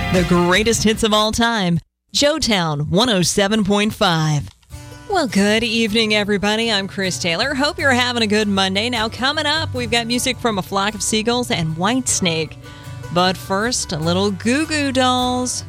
The greatest hits of all time. Joetown 107.5. Well, good evening, everybody. I'm Chris Taylor. Hope you're having a good Monday. Now, coming up, we've got music from A Flock of Seagulls and Whitesnake. But first, a little Goo Goo Dolls.